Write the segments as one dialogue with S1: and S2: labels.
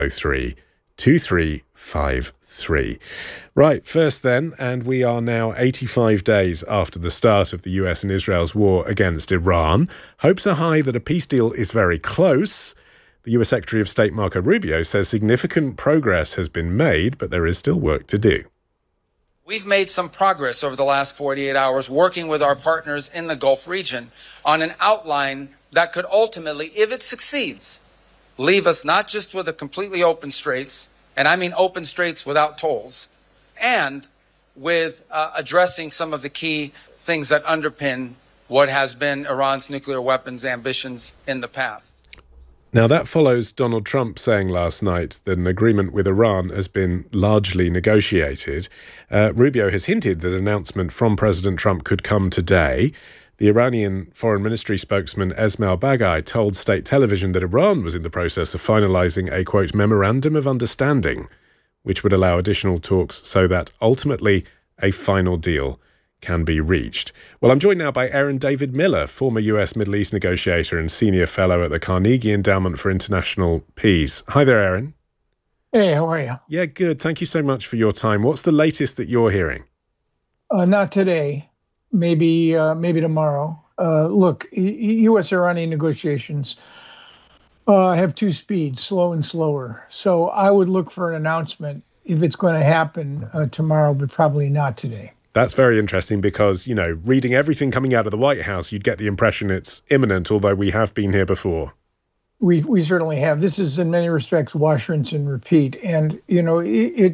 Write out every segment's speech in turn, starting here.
S1: 032353. Right, first then, and we are now 85 days after the start of the US and Israel's war against Iran. Hopes are high that a peace deal is very close. The US Secretary of State Marco Rubio says significant progress has been made, but there is still work to do.
S2: We've made some progress over the last 48 hours working with our partners in the Gulf region on an outline that could ultimately, if it succeeds, leave us not just with a completely open straits, and I mean open straits without tolls, and with addressing some of the key things that underpin what has been Iran's nuclear weapons ambitions in the past.
S1: Now, that follows Donald Trump saying last night that an agreement with Iran has been largely negotiated. Rubio has hinted that an announcement from President Trump could come today. The Iranian Foreign Ministry spokesman Esmail Baghaei told state television that Iran was in the process of finalizing a, quote, memorandum of understanding, which would allow additional talks so that ultimately a final deal can be reached. Well, I'm joined now by Aaron David Miller, former US Middle East negotiator and senior fellow at the Carnegie Endowment for International Peace. Hi there, Aaron.
S3: Hey, how are you?
S1: Yeah, good. Thank you so much for your time. What's the latest that you're hearing?
S3: Not today. Maybe tomorrow. Look, U.S.-Iranian negotiations have two speeds, slow and slower. So I would look for an announcement if it's going to happen tomorrow, but probably not today.
S1: That's very interesting because, you know, reading everything coming out of the White House, you'd get the impression it's imminent, although we have been here before.
S3: We certainly have. This is in many respects wash, rinse, and repeat. And, you know, it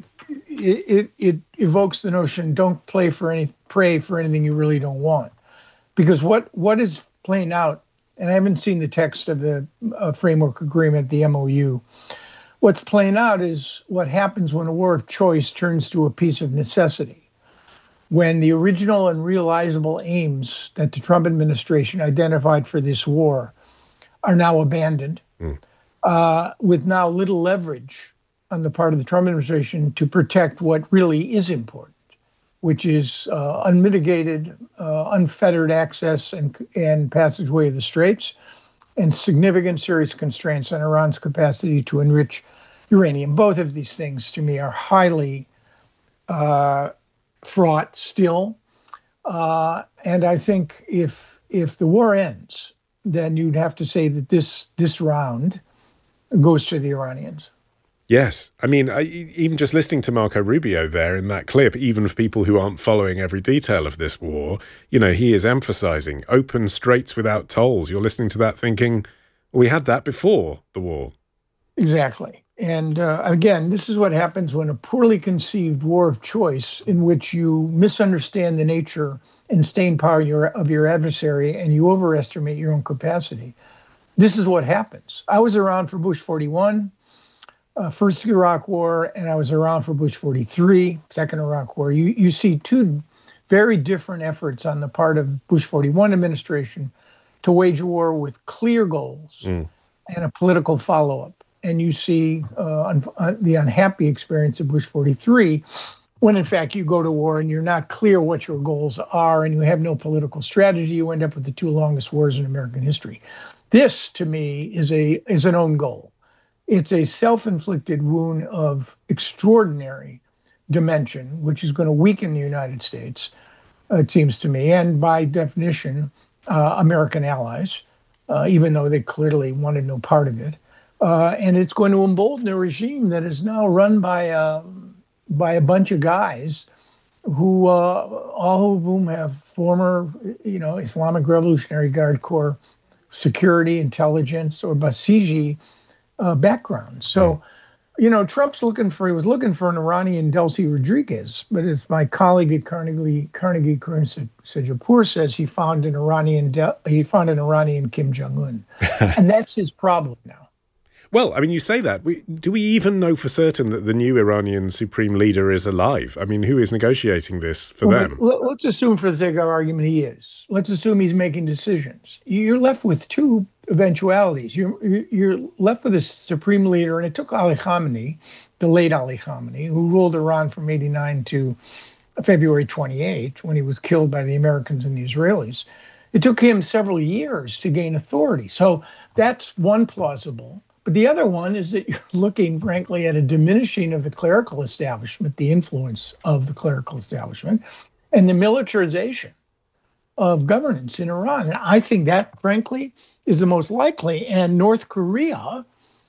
S3: evokes the notion, don't pray for anything you really don't want. Because what is playing out, and I haven't seen the text of the framework agreement, the MOU, what's playing out is what happens when a war of choice turns to a peace of necessity. When the original and realizable aims that the Trump administration identified for this war are now abandoned, with now little leverage on the part of the Trump administration to protect what really is important, which is unmitigated, unfettered access and passageway of the Straits, and significant serious constraints on Iran's capacity to enrich uranium. Both of these things, to me, are highly fraught still. And I think if the war ends, then you'd have to say that this round goes to the Iranians.
S1: Yes. I mean, even just listening to Marco Rubio there in that clip, even for people who aren't following every detail of this war, you know, he is emphasizing open straits without tolls. You're listening to that thinking, well, we had that before the war.
S3: Exactly. And again, this is what happens when a poorly conceived war of choice in which you misunderstand the nature and staying power of your adversary and you overestimate your own capacity. This is what happens. I was around for Bush 41, first Iraq War, and I was around for Bush 43, second Iraq War. You see two very different efforts on the part of Bush 41 administration to wage a war with clear goals and a political follow-up. And you see the unhappy experience of Bush 43, when in fact you go to war and you're not clear what your goals are and you have no political strategy. You end up with the two longest wars in American history. This, to me, is an own goal. It's a self-inflicted wound of extraordinary dimension, which is going to weaken the United States, it seems to me, and by definition, American allies, even though they clearly wanted no part of it. And it's going to embolden a regime that is now run by a bunch of guys who, all of whom have former, Islamic Revolutionary Guard Corps security, intelligence, or Basiji backgrounds. So, Trump's he was looking for an Iranian Delcy Rodriguez, but as my colleague at Carnegie, Karim Sejapur says, he found an Iranian Kim Jong-un, and that's his problem now.
S1: Well, I mean, you say that. Do we even know for certain that the new Iranian supreme leader is alive? I mean, who is negotiating this for them?
S3: Let's assume for the sake of argument he is. Let's assume he's making decisions. You're left with two eventualities. You're left with a supreme leader, and it took Ali Khamenei, the late Ali Khamenei, who ruled Iran from 1989 to February 28, when he was killed by the Americans and the Israelis. It took him several years to gain authority. So that's one plausible But the other one is that you're looking, frankly, at a diminishing of the clerical establishment, the influence of the clerical establishment, and the militarization of governance in Iran. And I think that, frankly, is the most likely. And North Korea,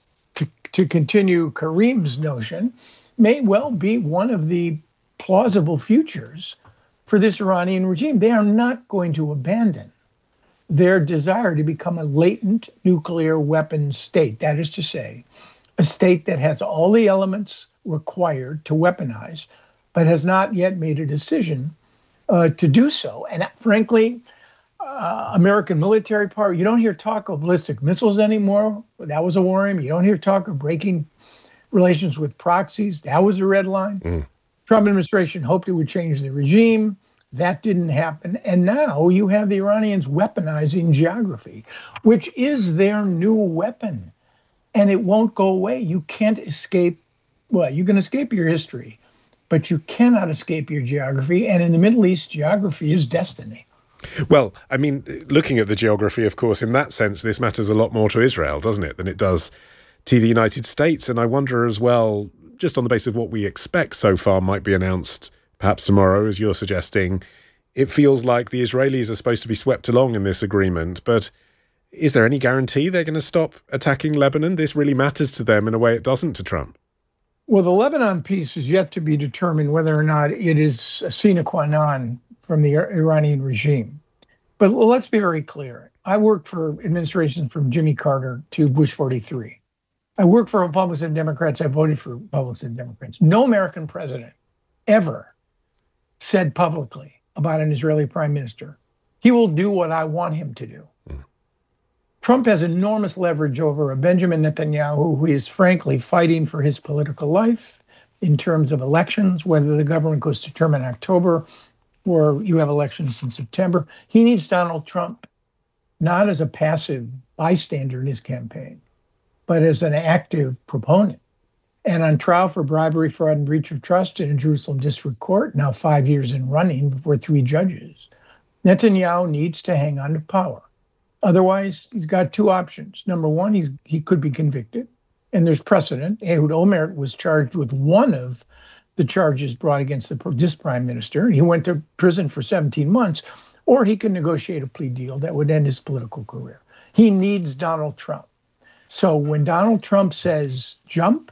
S3: to continue Karim's notion, may well be one of the plausible futures for this Iranian regime. They are not going to abandon their desire to become a latent nuclear weapons state. That is to say, a state that has all the elements required to weaponize, but has not yet made a decision to do so. And frankly, American military power, you don't hear talk of ballistic missiles anymore. That was a worry. You don't hear talk of breaking relations with proxies. That was a red line. Trump administration hoped it would change the regime. That didn't happen. And now you have the Iranians weaponizing geography, which is their new weapon. And it won't go away. You can't escape. Well, you can escape your history, but you cannot escape your geography. And in the Middle East, geography is destiny.
S1: Well, I mean, looking at the geography, of course, in that sense, this matters a lot more to Israel, doesn't it, than it does to the United States. And I wonder as well, just on the basis of what we expect so far might be announced perhaps tomorrow, as you're suggesting, it feels like the Israelis are supposed to be swept along in this agreement. But is there any guarantee they're going to stop attacking Lebanon? This really matters to them in a way it doesn't to Trump.
S3: Well, the Lebanon piece is yet to be determined whether or not it is a sine qua non from the Iranian regime. But let's be very clear. I worked for administrations from Jimmy Carter to Bush 43. I worked for Republicans and Democrats. I voted for Republicans and Democrats. No American president ever said publicly about an Israeli prime minister, he will do what I want him to do. Trump has enormous leverage over a Benjamin Netanyahu who is frankly fighting for his political life in terms of elections, whether the government goes to term in October or you have elections in September. He needs Donald Trump not as a passive bystander in his campaign, but as an active proponent. And on trial for bribery, fraud, and breach of trust in a Jerusalem district court, now 5 years in running before 3 judges, Netanyahu needs to hang on to power. Otherwise, he's got 2 options. Number one, he could be convicted, and there's precedent. Ehud Olmert was charged with one of the charges brought against this prime minister, and he went to prison for 17 months, or he can negotiate a plea deal that would end his political career. He needs Donald Trump. So when Donald Trump says jump,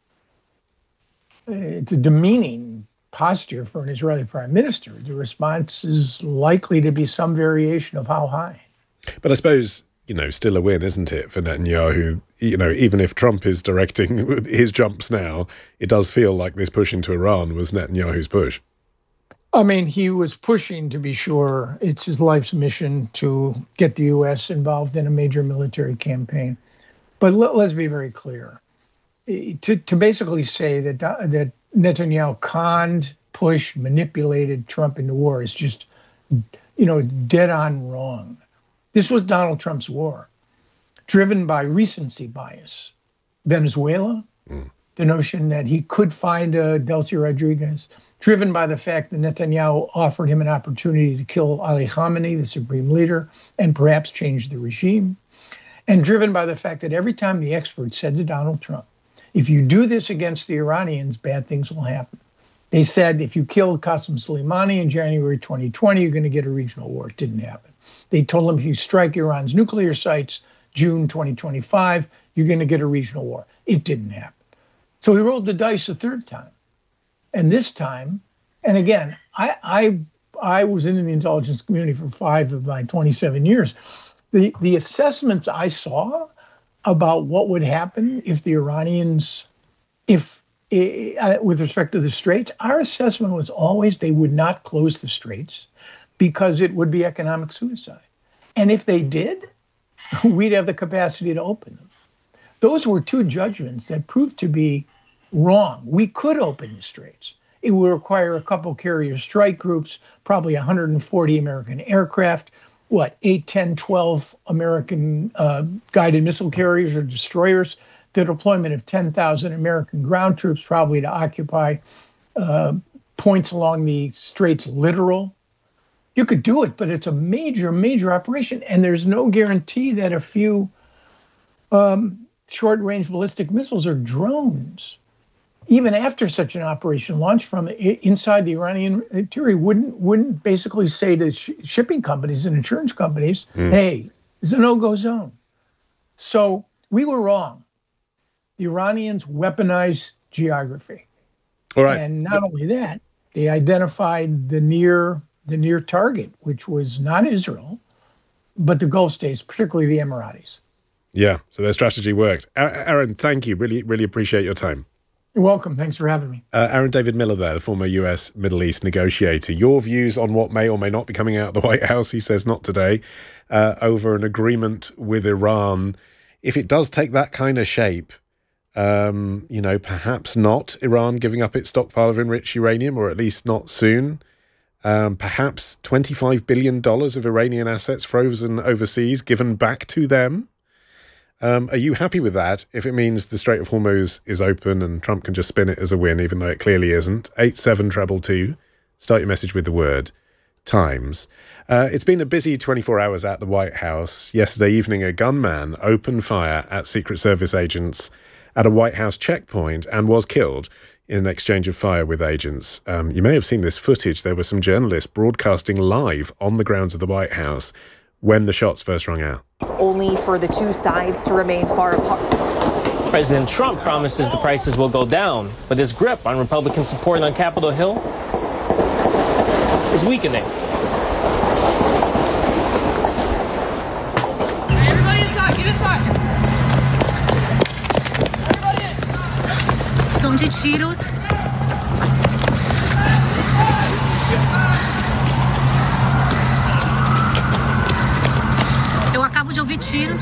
S3: it's a demeaning posture for an Israeli prime minister. The response is likely to be some variation of how high.
S1: But I suppose, still a win, isn't it, for Netanyahu? Even if Trump is directing his jumps now, it does feel like this push into Iran was Netanyahu's push.
S3: I mean, he was pushing, to be sure. It's his life's mission to get the U.S. involved in a major military campaign. But let's be very clear. To basically say that Netanyahu conned, pushed, manipulated Trump into war is just, dead on wrong. This was Donald Trump's war, driven by recency bias. Venezuela, the notion that he could find Delcy Rodriguez, driven by the fact that Netanyahu offered him an opportunity to kill Ali Khamenei, the supreme leader, and perhaps change the regime, and driven by the fact that every time the experts said to Donald Trump, if you do this against the Iranians, bad things will happen. They said, if you kill Qasem Soleimani in January 2020, you're going to get a regional war. It didn't happen. They told him if you strike Iran's nuclear sites, June 2025, you're going to get a regional war. It didn't happen. So he rolled the dice a 3rd time. And this time, and again, I was in the intelligence community for 5 of my 27 years. The assessments I saw about what would happen if the Iranians, with respect to the Straits, our assessment was always they would not close the Straits because it would be economic suicide. And if they did, we'd have the capacity to open them. Those were 2 judgments that proved to be wrong. We could open the Straits. It would require a couple carrier strike groups, probably 140 American aircraft, 8, 10, 12 American guided missile carriers or destroyers, the deployment of 10,000 American ground troops, probably to occupy points along the Straits littoral. You could do it, but it's a major, major operation. And there's no guarantee that a few short-range ballistic missiles are drones. Even after such an operation launched from inside the Iranian interior, wouldn't basically say to shipping companies and insurance companies, hey, it's a no-go zone. So we were wrong. The Iranians weaponized geography.
S1: All right.
S3: And not only that, they identified the near target, which was not Israel, but the Gulf states, particularly the Emiratis.
S1: Yeah, so their strategy worked. Aaron, thank you. Really, really appreciate your time.
S3: You're welcome. Thanks for having me.
S1: Aaron David Miller there, the former US Middle East negotiator. Your views on what may or may not be coming out of the White House, he says not today, over an agreement with Iran. If it does take that kind of shape, perhaps not Iran giving up its stockpile of enriched uranium, or at least not soon. Perhaps $25 billion of Iranian assets frozen overseas given back to them. Are you happy with that if it means the Strait of Hormuz is open and Trump can just spin it as a win, even though it clearly isn't? 87222. Start your message with the word Times. It's been a busy 24 hours at the White House. Yesterday evening, a gunman opened fire at Secret Service agents at a White House checkpoint and was killed in an exchange of fire with agents. You may have seen this footage. There were some journalists broadcasting live on the grounds of the White House when the shots first rung out.
S4: Only for the two sides to remain far apart.
S5: President Trump promises the prices will go down, but his grip on Republican support on Capitol Hill is weakening.
S6: Everybody inside, get inside. Everybody in.
S7: Som de tiros. Eu acabo de ouvir tiro.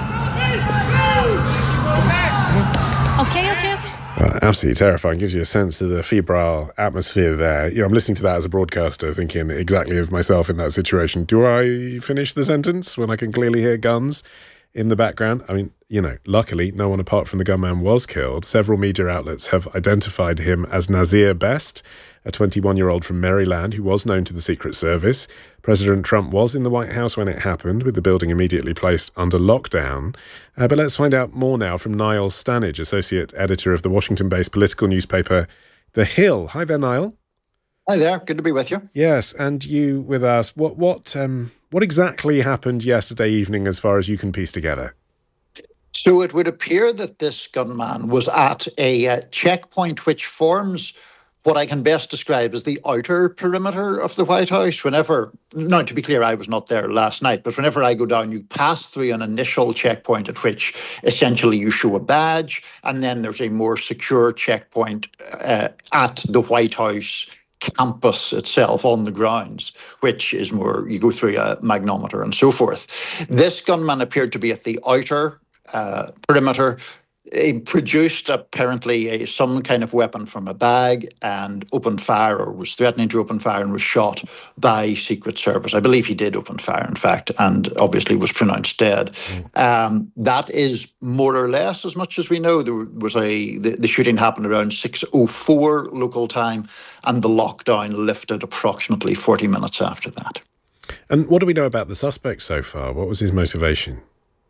S7: Okay.
S1: Absolutely terrifying. Gives you a sense of the febrile atmosphere there. I'm listening to that as a broadcaster, thinking exactly of myself in that situation. Do I finish the sentence when I can clearly hear guns in the background? I mean, luckily, no one apart from the gunman was killed. Several media outlets have identified him as Nazir Best, a 21-year-old from Maryland who was known to the Secret Service. President Trump was in the White House when it happened, with the building immediately placed under lockdown. But let's find out more now from Niall Stanage, associate editor of the Washington-based political newspaper The Hill. Hi there, Niall.
S8: Hi there. Good to be with you.
S1: Yes, and you with us. What exactly happened yesterday evening as far as you can piece together?
S8: So it would appear that this gunman was at a checkpoint which forms what I can best describe as the outer perimeter of the White House. Now to be clear, I was not there last night, but whenever I go down, you pass through an initial checkpoint at which essentially you show a badge, and then there's a more secure checkpoint at the White House campus itself on the grounds, which is more, you go through a magnometer and so forth. This gunman appeared to be at the outer perimeter. He produced apparently some kind of weapon from a bag and opened fire, or was threatening to open fire, and was shot by Secret Service. I believe he did open fire, in fact, and obviously was pronounced dead. That is more or less as much as we know. There was the shooting happened around 6:04 local time, and the lockdown lifted approximately 40 minutes after that.
S1: And what do we know about the suspect so far? What was his motivation?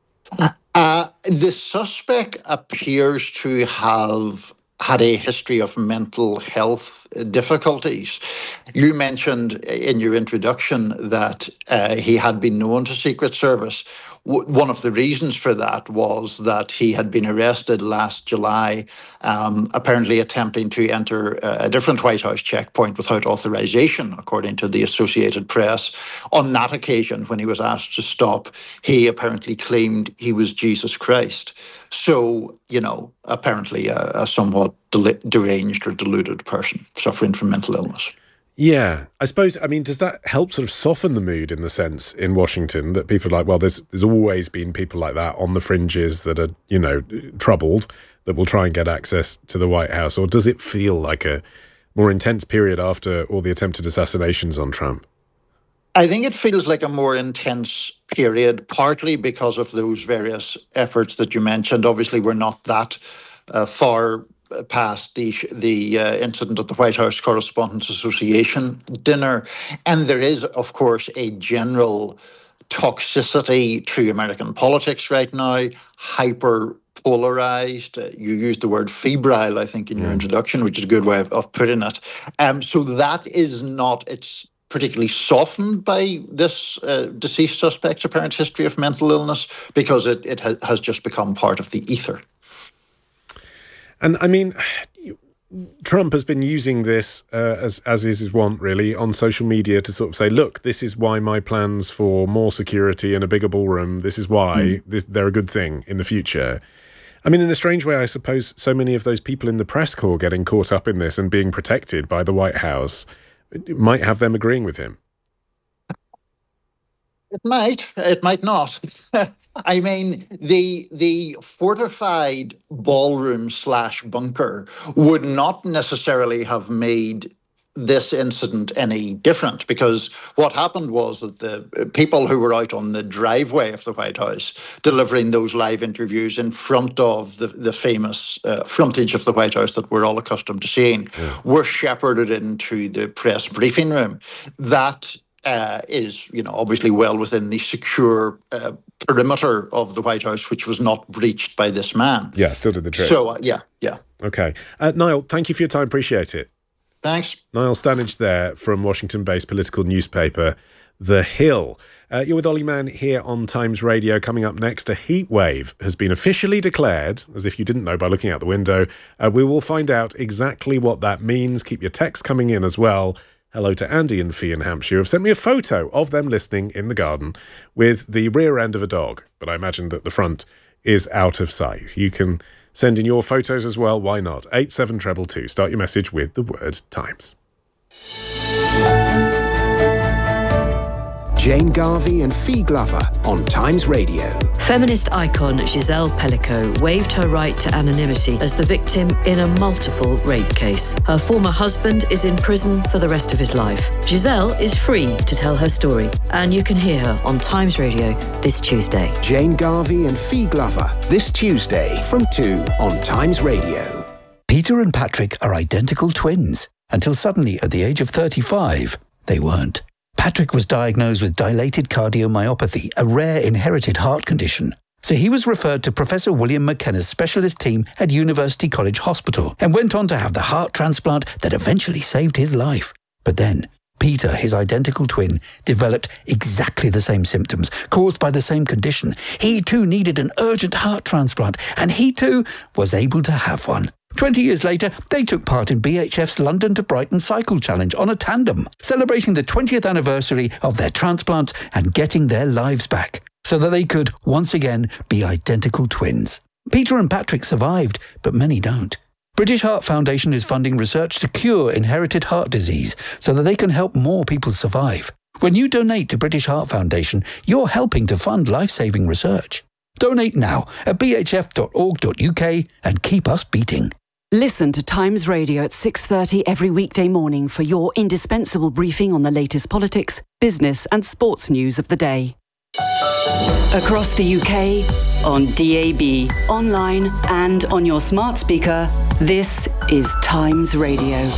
S8: The suspect appears to have had a history of mental health difficulties. You mentioned in your introduction that he had been known to Secret Service. One of the reasons for that was that he had been arrested last July, apparently attempting to enter a different White House checkpoint without authorization, according to the Associated Press. On that occasion, when he was asked to stop, he apparently claimed he was Jesus Christ. So, apparently a somewhat deranged or deluded person suffering from mental illness.
S1: Yeah, I suppose, does that help sort of soften the mood in the sense in Washington that people are like, well, there's always been people like that on the fringes that are, troubled, that will try and get access to the White House? Or does it feel like a more intense period after all the attempted assassinations on Trump?
S8: I think it feels like a more intense period, partly because of those various efforts that you mentioned. Obviously, we're not that far past the incident at the White House Correspondents Association dinner. And there is, of course, a general toxicity to American politics right now, hyper polarised. You used the word febrile, I think, in your introduction, which is a good way of putting it. So that is not, it's particularly softened by this deceased suspect's apparent history of mental illness, because it has just become part of the ether.
S1: And I mean, Trump has been using this, as is his wont, really, on social media to sort of say, look, this is why my plans for more security and a bigger ballroom, this is why they're a good thing in the future. I mean, in a strange way, I suppose so many of those people in the press corps getting caught up in this and being protected by the White House might have them agreeing with him. It
S8: might not. I mean, the fortified ballroom / bunker would not necessarily have made this incident any different, because what happened was that the people who were out on the driveway of the White House delivering those live interviews in front of the famous frontage of the White House that we're all accustomed to seeing were shepherded into the press briefing room. That is, obviously well within the secure perimeter of the White House, which was not breached by this man.
S1: Yeah, still did the trick.
S8: So, yeah.
S1: Okay. Niall, thank you for your time. Appreciate it.
S8: Thanks.
S1: Niall Stanage there from Washington-based political newspaper The Hill. You're with Ollie Mann here on Times Radio. Coming up next, a heat wave has been officially declared, as if you didn't know by looking out the window. We will find out exactly what that means. Keep your texts coming in as well. Hello to Andy and Fee in Hampshire, who have sent me a photo of them listening in the garden with the rear end of a dog, but I imagine that the front is out of sight. You can send in your photos as well, why not? 87222. Start your message with the word Times.
S9: Jane Garvey and Fee Glover on Times Radio.
S10: Feminist icon Giselle Pellico waived her right to anonymity as the victim in a multiple rape case. Her former husband is in prison for the rest of his life. Giselle is free to tell her story, and you can hear her on Times Radio this Tuesday.
S9: Jane Garvey and Fee Glover this Tuesday from 2 on Times Radio.
S11: Peter and Patrick are identical twins, until suddenly at the age of 35, they weren't. Patrick was diagnosed with dilated cardiomyopathy, a rare inherited heart condition. So he was referred to Professor William McKenna's specialist team at University College Hospital and went on to have the heart transplant that eventually saved his life. But then, Peter, his identical twin, developed exactly the same symptoms caused by the same condition. He too needed an urgent heart transplant, and he too was able to have one. 20 years later, they took part in BHF's London to Brighton Cycle Challenge on a tandem, celebrating the 20th anniversary of their transplant and getting their lives back, so that they could, once again, be identical twins. Peter and Patrick survived, but many don't. British Heart Foundation is funding research to cure inherited heart disease, so that they can help more people survive. When you donate to British Heart Foundation, you're helping to fund life-saving research. Donate now at bhf.org.uk and keep us beating.
S12: Listen to Times Radio at 6:30 every weekday morning for your indispensable briefing on the latest politics, business and sports news of the day. Across the UK, on DAB, online and on your smart speaker, this is Times Radio.